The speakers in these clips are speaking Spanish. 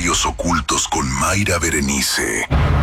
misterios ocultos con Mayra Berenice.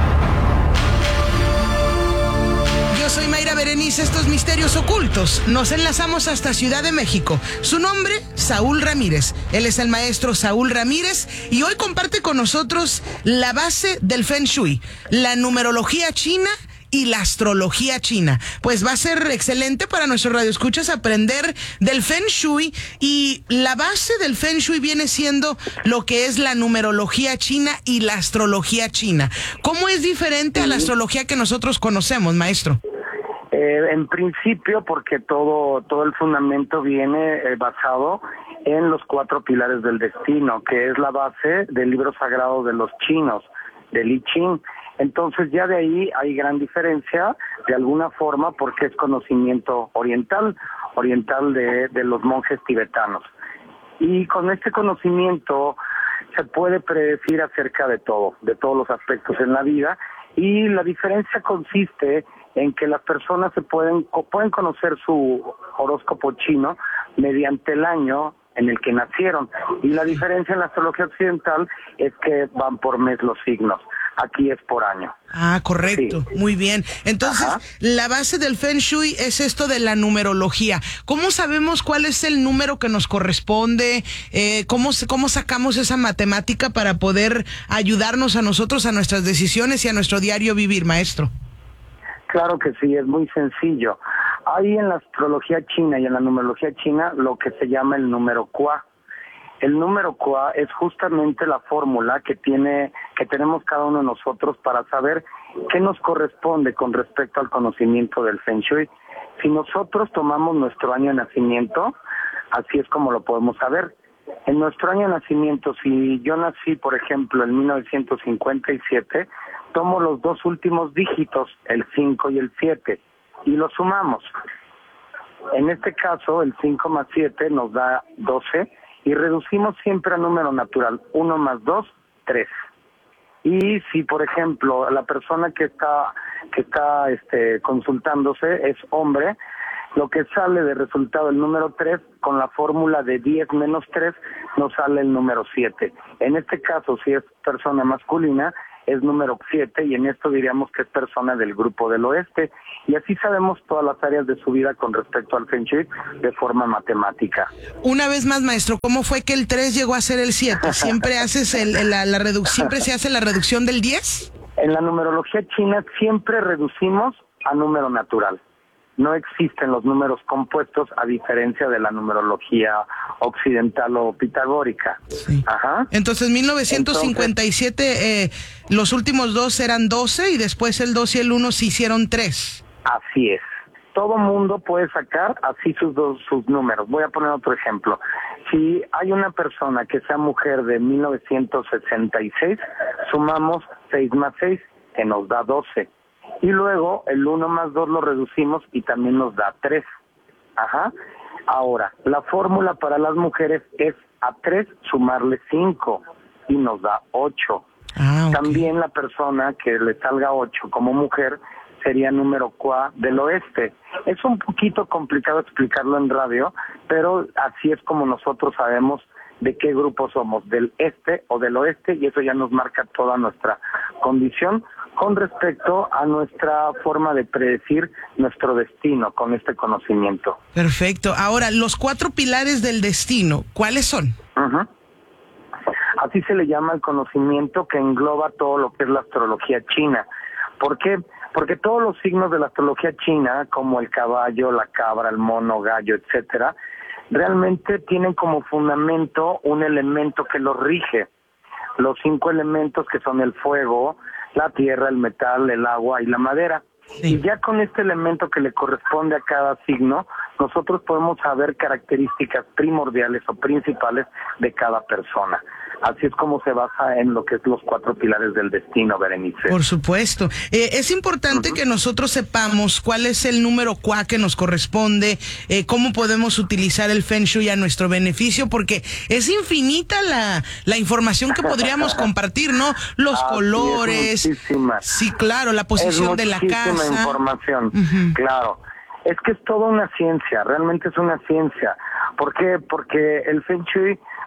Yo soy Mayra Berenice, estos misterios ocultos. Nos enlazamos hasta Ciudad de México. Su nombre, Saúl Ramírez. Él es el maestro Saúl Ramírez y hoy comparte con nosotros la base del Feng Shui, la numerología china y la astrología china. Pues va a ser excelente para nuestros radioescuchas aprender del Feng Shui, y la base del Feng Shui viene siendo lo que es la numerología china y la astrología china. ¿Cómo es diferente a la astrología que nosotros conocemos, maestro? En principio, porque todo el fundamento viene basado en los 4 pilares del destino, que es la base del libro sagrado de los chinos, del I Ching. Entonces ya de ahí hay gran diferencia, de alguna forma, porque es conocimiento oriental de los monjes tibetanos. Y con este conocimiento se puede predecir acerca de todos los aspectos en la vida, y la diferencia consiste en que las personas pueden conocer su horóscopo chino mediante el año en el que nacieron, y la diferencia en la astrología occidental es que van por mes los signos. Aquí es por año. Ah, correcto. Sí. Muy bien. Entonces, la base del Feng Shui es esto de la numerología. ¿Cómo sabemos cuál es el número que nos corresponde? ¿Cómo sacamos esa matemática para poder ayudarnos a nosotros, a nuestras decisiones y a nuestro diario vivir, maestro? Claro que sí, es muy sencillo. Hay en la astrología china y en la numerología china lo que se llama el número Qua. El número Qua es justamente la fórmula que tenemos cada uno de nosotros para saber qué nos corresponde con respecto al conocimiento del Feng Shui. Si nosotros tomamos nuestro año de nacimiento, así es como lo podemos saber. En nuestro año de nacimiento, si yo nací, por ejemplo, en 1957, tomo los 2 últimos dígitos, el 5 y el 7, y los sumamos. En este caso, el 5 más 7 nos da 12, y reducimos siempre a número natural, 1 más 2, 3. Y si, por ejemplo, la persona que está consultándose es hombre, lo que sale de resultado el número 3, con la fórmula de 10 menos 3, nos sale el número 7. En este caso, si es persona masculina, es número 7, y en esto diríamos que es persona del grupo del oeste. Y así sabemos todas las áreas de su vida con respecto al Feng Shui de forma matemática. Una vez más, maestro, ¿cómo fue que el 3 llegó a ser el 7? ¿Siempre haces siempre se hace la reducción del 10? En la numerología china siempre reducimos a número natural. No existen los números compuestos, a diferencia de la numerología occidental o pitagórica. Sí. Entonces, 1957, los últimos 2 eran 12, y después el 2 y el 1 se hicieron 3. Así es. Todo mundo puede sacar así sus números. Voy a poner otro ejemplo. Si hay una persona que sea mujer de 1966, sumamos 6 más 6, que nos da 12. Y luego el 1 más 2 lo reducimos y también nos da 3. Ahora, la fórmula para las mujeres es a 3 sumarle 5 y nos da 8. Okay. También la persona que le salga 8 como mujer sería número Qua del oeste. Es un poquito complicado explicarlo en radio, pero así es como nosotros sabemos de qué grupo somos, del este o del oeste, y eso ya nos marca toda nuestra condición con respecto a nuestra forma de predecir nuestro destino con este conocimiento. Perfecto. Ahora, los 4 pilares del destino, ¿cuáles son? Así se le llama el conocimiento que engloba todo lo que es la astrología china. ¿Por qué? Porque todos los signos de la astrología china, como el caballo, la cabra, el mono, gallo, etcétera, realmente tienen como fundamento un elemento que los rige. Los 5 elementos que son el fuego, la tierra, el metal, el agua y la madera. Sí. Y ya con este elemento que le corresponde a cada signo, nosotros podemos saber características primordiales o principales de cada persona. Así es como se basa en lo que es los 4 pilares del destino, Berenice. Por supuesto. Es importante que nosotros sepamos cuál es el número Qua que nos corresponde, cómo podemos utilizar el Feng Shui a nuestro beneficio, porque es infinita la información que podríamos compartir, ¿no? Los colores. Sí, claro, la posición de la casa. Es muchísima información, claro. Es que es toda una ciencia, realmente es una ciencia. ¿Por qué? Porque el Feng Shui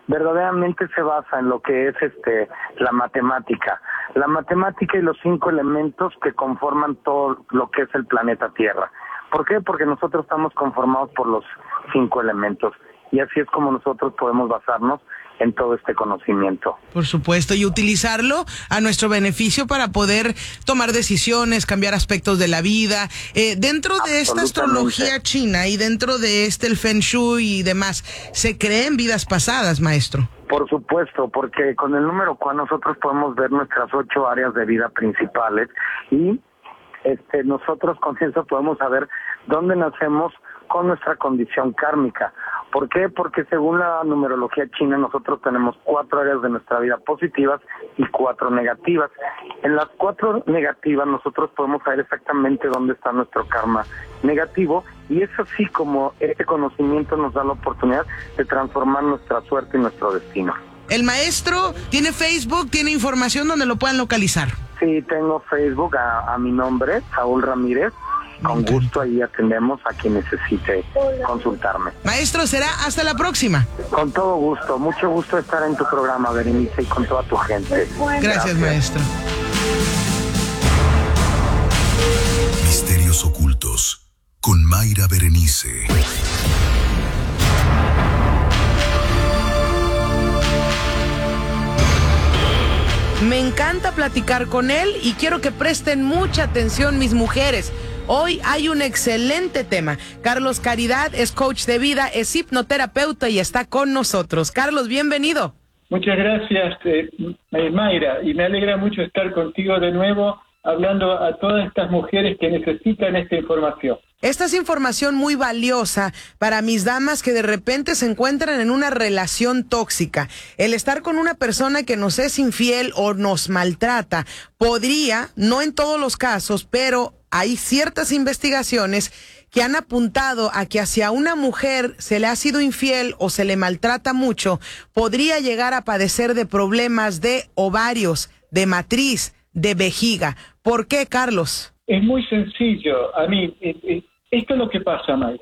verdaderamente se basa en lo que es la matemática. La matemática y los 5 elementos que conforman todo lo que es el planeta Tierra. ¿Por qué? Porque nosotros estamos conformados por los 5 elementos. Y así es como nosotros podemos basarnos en todo este conocimiento. Por supuesto, y utilizarlo a nuestro beneficio para poder tomar decisiones, cambiar aspectos de la vida. Dentro de esta astrología china y dentro de el Feng Shui y demás, ¿se creen vidas pasadas, maestro? Por supuesto, porque con el número cual nosotros podemos ver nuestras 8 áreas de vida principales y nosotros con eso podemos saber dónde nacemos con nuestra condición kármica. ¿Por qué? Porque según la numerología china nosotros tenemos 4 áreas de nuestra vida positivas y 4 negativas. En las 4 negativas nosotros podemos saber exactamente dónde está nuestro karma negativo y es así como este conocimiento nos da la oportunidad de transformar nuestra suerte y nuestro destino. El maestro tiene Facebook, tiene información donde lo puedan localizar. Sí, tengo Facebook a mi nombre, Saúl Ramírez. Con gusto ahí atendemos a quien necesite consultarme. Maestro, será hasta la próxima. Con todo gusto, mucho gusto estar en tu programa, Berenice, y con toda tu gente. Gracias, maestro. Misterios ocultos con Mayra Berenice. Me encanta platicar con él y quiero que presten mucha atención mis mujeres. Hoy hay un excelente tema. Carlos Caridad es coach de vida, es hipnoterapeuta y está con nosotros. Carlos, bienvenido. Muchas gracias, Mayra, y me alegra mucho estar contigo de nuevo, hablando a todas estas mujeres que necesitan esta información. Esta es información muy valiosa para mis damas que de repente se encuentran en una relación tóxica. El estar con una persona que nos es infiel o nos maltrata podría, no en todos los casos, pero hay ciertas investigaciones que han apuntado a que hacia una mujer se le ha sido infiel o se le maltrata mucho, podría llegar a padecer de problemas de ovarios, de matriz, de vejiga. ¿Por qué, Carlos? Es muy sencillo. A mí, esto es lo que pasa, Mayra.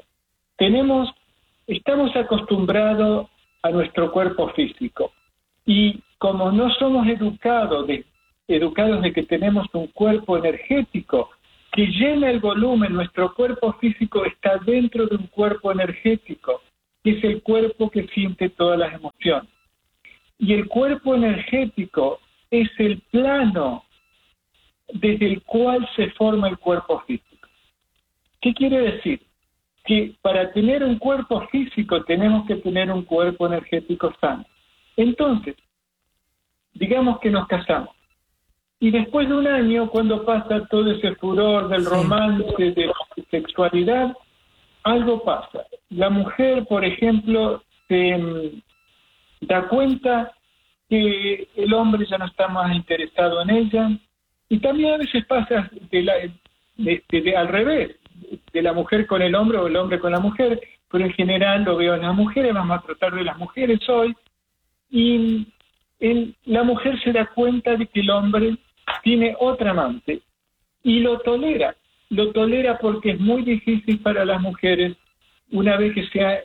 Estamos acostumbrados a nuestro cuerpo físico y como no somos educados de que tenemos un cuerpo energético que llena el volumen, nuestro cuerpo físico está dentro de un cuerpo energético, que es el cuerpo que siente todas las emociones. Y el cuerpo energético es el plano desde el cual se forma el cuerpo físico. ¿Qué quiere decir? Que para tener un cuerpo físico tenemos que tener un cuerpo energético sano. Entonces, digamos que nos casamos. Y después de un año, cuando pasa todo ese furor del romance, de la sexualidad, algo pasa. La mujer, por ejemplo, se da cuenta que el hombre ya no está más interesado en ella. Y también a veces pasa al revés, de la mujer con el hombre o el hombre con la mujer, pero en general lo veo en las mujeres, vamos a tratar de las mujeres hoy. Y la mujer se da cuenta de que el hombre tiene otra amante y lo tolera porque es muy difícil para las mujeres, una vez que se ha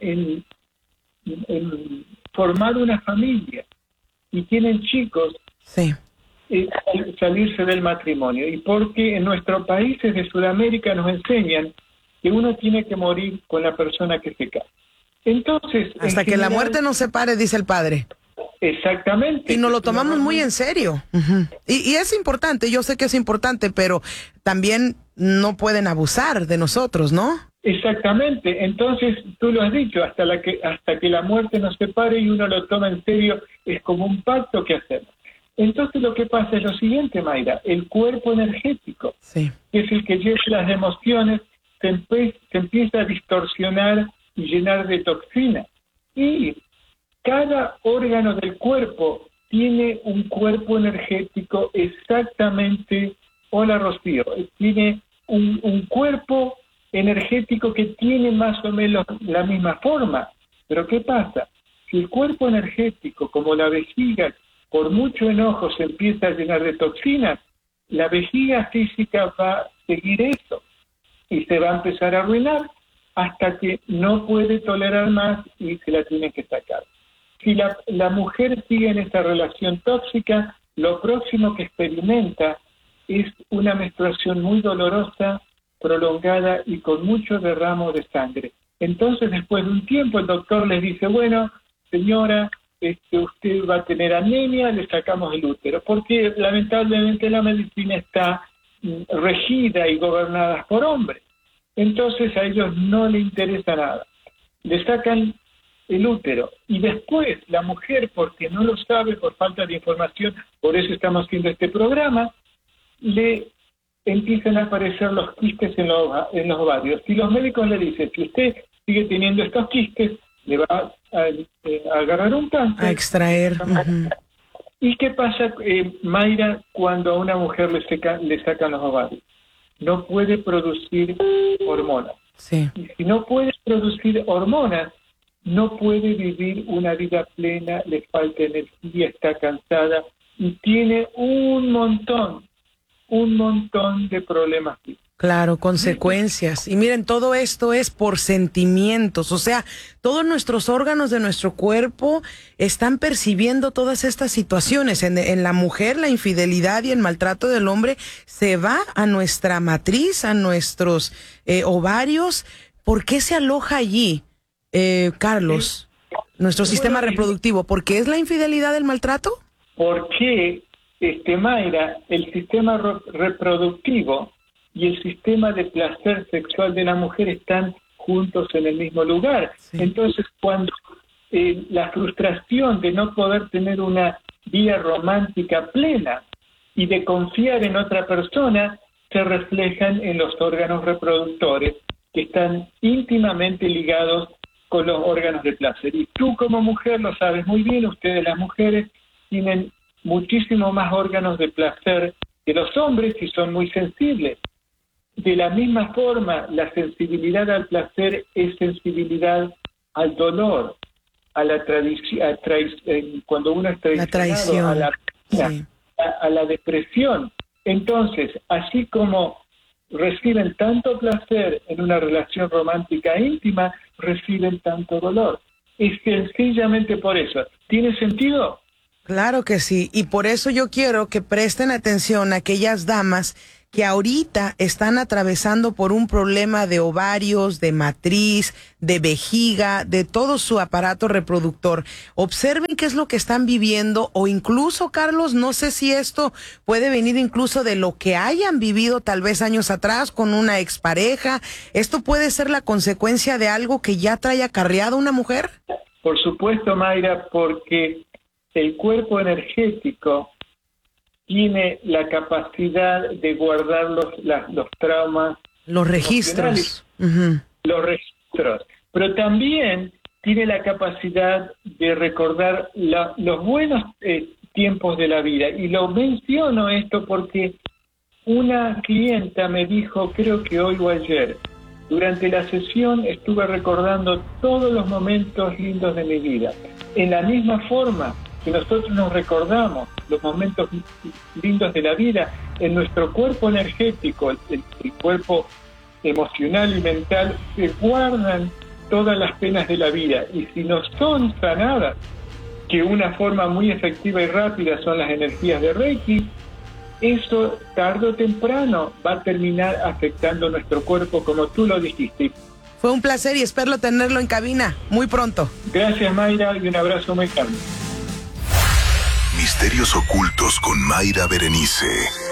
formado una familia y tienen chicos, sí, salirse del matrimonio. Y porque en nuestros países de Sudamérica nos enseñan que uno tiene que morir con la persona que se casa. Entonces, hasta que la muerte nos separe, dice el padre. Exactamente. Y nos lo tomamos muy en serio. Uh-huh. Y es importante, yo sé que es importante, pero también no pueden abusar de nosotros, ¿no? Exactamente. Entonces, tú lo has dicho, hasta que la muerte nos separe y uno lo toma en serio, es como un pacto que hacemos. Entonces, lo que pasa es lo siguiente, Mayra, el cuerpo energético, sí, que es el que lleva las emociones, se empieza a distorsionar y llenar de toxinas. Y cada órgano del cuerpo tiene un cuerpo energético exactamente, hola Rocío, tiene un cuerpo energético que tiene más o menos la misma forma. Pero ¿qué pasa? Si el cuerpo energético, como la vejiga, por mucho enojo se empieza a llenar de toxinas, la vejiga física va a seguir eso y se va a empezar a arruinar hasta que no puede tolerar más y se la tiene que sacar. Si la mujer sigue en esta relación tóxica, lo próximo que experimenta es una menstruación muy dolorosa, prolongada y con mucho derramo de sangre. Entonces, después de un tiempo, el doctor les dice, bueno, señora, usted va a tener anemia, le sacamos el útero, porque lamentablemente la medicina está regida y gobernada por hombres. Entonces a ellos no les interesa nada. Le sacan el útero y después la mujer, porque no lo sabe por falta de información, por eso estamos haciendo este programa, le empiezan a aparecer los quistes en los ovarios. Y los médicos le dicen, si usted sigue teniendo estos quistes, le va a agarrar un cáncer. A extraer. Uh-huh. ¿Y qué pasa, Mayra, cuando a una mujer le sacan los ovarios? No puede producir hormonas. Sí. Y si no puede producir hormonas, no puede vivir una vida plena, le falta energía, está cansada y tiene un montón de problemas. Claro, consecuencias. Y miren, todo esto es por sentimientos, o sea, todos nuestros órganos de nuestro cuerpo están percibiendo todas estas situaciones. En la mujer, la infidelidad y el maltrato del hombre se va a nuestra matriz, a nuestros ovarios. ¿Por qué se aloja allí, Carlos, nuestro sistema reproductivo? ¿Por qué es la infidelidad el maltrato? Porque, Mayra, el sistema reproductivo y el sistema de placer sexual de la mujer están juntos en el mismo lugar. Sí. Entonces, cuando la frustración de no poder tener una vida romántica plena y de confiar en otra persona, se reflejan en los órganos reproductores que están íntimamente ligados con los órganos de placer. Y tú como mujer lo sabes muy bien, ustedes las mujeres tienen muchísimo más órganos de placer que los hombres y son muy sensibles. De la misma forma, la sensibilidad al placer es sensibilidad al dolor, a la tradición, cuando uno es traicionado, a la depresión. Entonces, así como reciben tanto placer en una relación romántica íntima, reciben tanto dolor. Es sencillamente por eso. ¿Tiene sentido? Claro que sí, y por eso yo quiero que presten atención a aquellas damas que ahorita están atravesando por un problema de ovarios, de matriz, de vejiga, de todo su aparato reproductor. Observen qué es lo que están viviendo, o incluso, Carlos, no sé si esto puede venir incluso de lo que hayan vivido tal vez años atrás con una expareja. ¿Esto puede ser la consecuencia de algo que ya trae acarreado una mujer? Por supuesto, Mayra, porque el cuerpo energético tiene la capacidad de guardar los traumas, los registros, los registros, pero también tiene la capacidad de recordar los buenos tiempos de la vida. Y lo menciono esto porque una clienta me dijo, creo que hoy o ayer, durante la sesión estuve recordando todos los momentos lindos de mi vida. En la misma forma que nosotros nos recordamos los momentos lindos de la vida, en nuestro cuerpo energético, el cuerpo emocional y mental, se guardan todas las penas de la vida. Y si no son sanadas, que una forma muy efectiva y rápida son las energías de Reiki, eso tarde o temprano va a terminar afectando nuestro cuerpo, como tú lo dijiste. Fue un placer y espero tenerlo en cabina muy pronto. Gracias, Mayra, y un abrazo muy grande. Misterios ocultos con Mayra Berenice.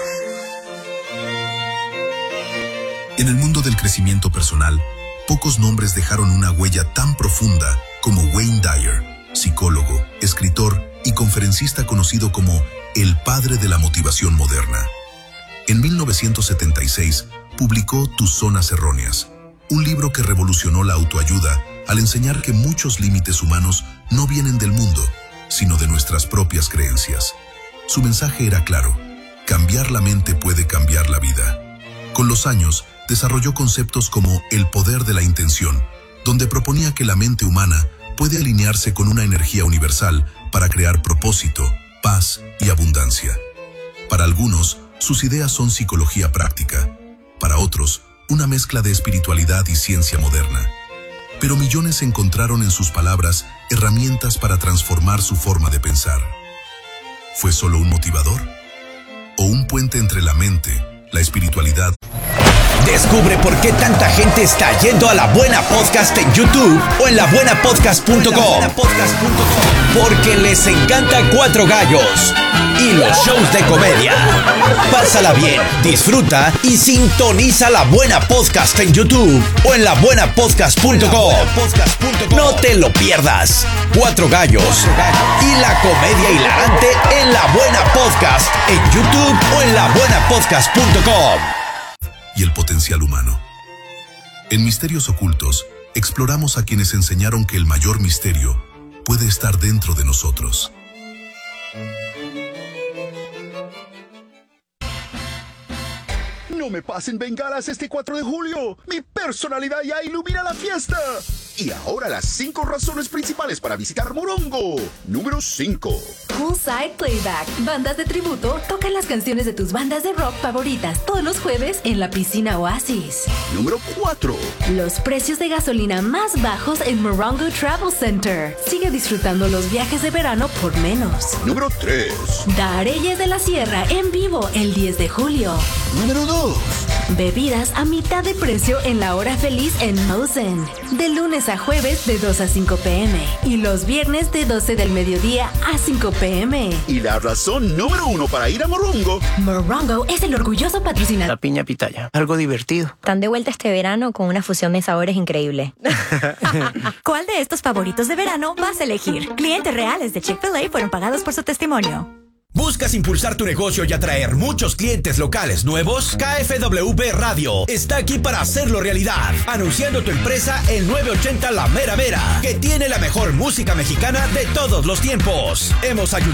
En el mundo del crecimiento personal, pocos nombres dejaron una huella tan profunda como Wayne Dyer, psicólogo, escritor y conferencista conocido como el padre de la motivación moderna. En 1976 publicó Tus zonas erróneas, un libro que revolucionó la autoayuda al enseñar que muchos límites humanos no vienen del mundo, sino de nuestras propias creencias. Su mensaje era claro: cambiar la mente puede cambiar la vida. Con los años, desarrolló conceptos como el poder de la intención, donde proponía que la mente humana puede alinearse con una energía universal para crear propósito, paz y abundancia. Para algunos, sus ideas son psicología práctica. Para otros, una mezcla de espiritualidad y ciencia moderna. pero millones encontraron en sus palabras herramientas para transformar su forma de pensar. ¿Fue solo un motivador? ¿O un puente entre la mente, la espiritualidad? Descubre por qué tanta gente está yendo a La Buena Podcast en YouTube o en labuenapodcast.com. Porque les encanta Cuatro Gallos y los shows de comedia. Pásala bien, disfruta y sintoniza La Buena Podcast en YouTube o en labuenapodcast.com. No te lo pierdas. Cuatro Gallos y la comedia hilarante en La Buena Podcast en YouTube o en labuenapodcast.com. Y el potencial humano. En Misterios Ocultos, exploramos a quienes enseñaron que el mayor misterio puede estar dentro de nosotros. No me pasen bengalas este 4 de julio. Mi personalidad ya ilumina la fiesta. Y ahora las 5 razones principales para visitar Morongo. Número 5. Poolside Playback. Bandas de tributo tocan las canciones de tus bandas de rock favoritas todos los jueves en la piscina Oasis. Número 4. Los precios de gasolina más bajos en Morongo Travel Center. Sigue disfrutando los viajes de verano por menos. Número 3. Dareyes de la Sierra en vivo el 10 de julio. Número 2. Bebidas a mitad de precio en la hora feliz en Mosen. De lunes a jueves de 2 a 5 p.m. y los viernes de 12 del mediodía a 5 p.m. Y la razón número 1 para ir a Morongo. Morongo es el orgulloso patrocinador. La piña pitaya, algo divertido. Están de vuelta este verano con una fusión de sabores increíble. ¿Cuál de estos favoritos de verano vas a elegir? Clientes reales de Chick-fil-A fueron pagados por su testimonio. ¿Buscas impulsar tu negocio y atraer muchos clientes locales nuevos? KFWB Radio está aquí para hacerlo realidad. Anunciando tu empresa en 980 La Mera Vera, que tiene la mejor música mexicana de todos los tiempos. Hemos ayudado